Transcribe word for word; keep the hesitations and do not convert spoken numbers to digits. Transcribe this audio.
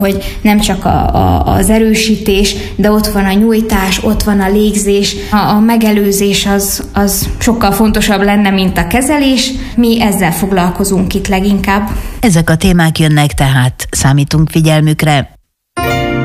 hogy nem csak a, a, az erősítés, de ott van a nyújtás, ott van a légzés. A, a megelőzés az, az sokkal fontosabb lenne, mint a kezelés. Mi ezzel foglalkozunk itt leginkább. Ezek a témák jönnek, tehát számítunk figyelmükre.